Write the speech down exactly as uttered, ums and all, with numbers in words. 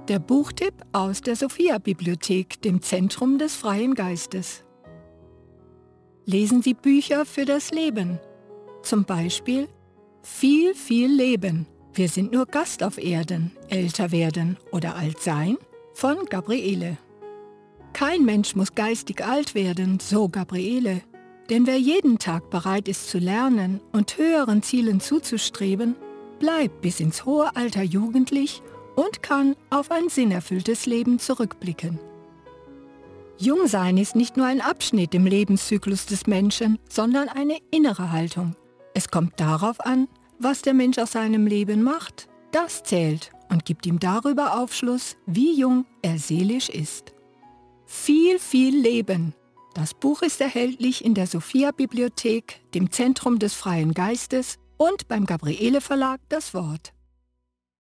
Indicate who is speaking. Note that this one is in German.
Speaker 1: Der Buchtipp aus der Sophia-Bibliothek, dem Zentrum des freien Geistes. Lesen Sie Bücher für das Leben. Zum Beispiel Viel, viel Leben. Wir sind nur Gast auf Erden, älter werden oder alt sein von Gabriele. Kein Mensch muss geistig alt werden, so Gabriele. Denn wer jeden Tag bereit ist zu lernen und höheren Zielen zuzustreben, bleibt bis ins hohe Alter jugendlich und kann auf ein sinnerfülltes Leben zurückblicken. Jungsein ist nicht nur ein Abschnitt im Lebenszyklus des Menschen, sondern eine innere Haltung. Es kommt darauf an, was der Mensch aus seinem Leben macht. Das zählt und gibt ihm darüber Aufschluss, wie jung er seelisch ist. Viel, viel Leben. Das Buch ist erhältlich in der Sophia-Bibliothek, dem Zentrum des freien Geistes und beim Gabriele Verlag Das Wort.